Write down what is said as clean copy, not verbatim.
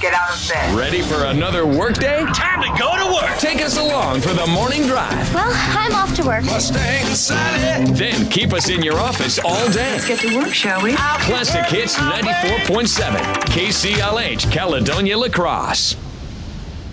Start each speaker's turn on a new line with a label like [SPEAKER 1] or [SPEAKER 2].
[SPEAKER 1] get out of bed.
[SPEAKER 2] Ready for another workday?
[SPEAKER 3] Time to go to work.
[SPEAKER 2] Take us along for the morning drive.
[SPEAKER 4] Well, I'm off to work.
[SPEAKER 3] Mustang Sally.
[SPEAKER 2] Then keep us in your office all day.
[SPEAKER 1] Let's get to work, shall we?
[SPEAKER 2] Classic Hits 94.7, KCLH, Caledonia La Crosse.